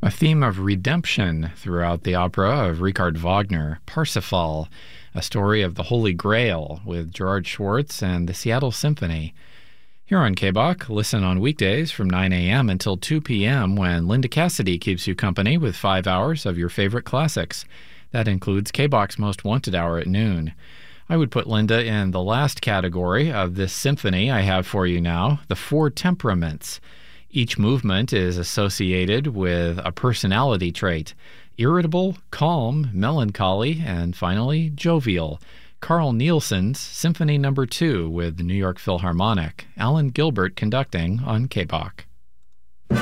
A theme of redemption throughout the opera of Richard Wagner, Parsifal, a story of the Holy Grail with Gerard Schwartz and the Seattle Symphony. Here on KBOK, listen on weekdays from 9 a.m. until 2 p.m. when Linda Cassidy keeps you company with 5 hours of your favorite classics. That includes KBOK's Most Wanted Hour at noon. I would put Linda in the last category of this symphony I have for you now, the Four Temperaments. Each movement is associated with a personality trait: irritable, calm, melancholy, and finally, jovial. Carl Nielsen's Symphony No. 2 with the New York Philharmonic. Alan Gilbert conducting on KBOK.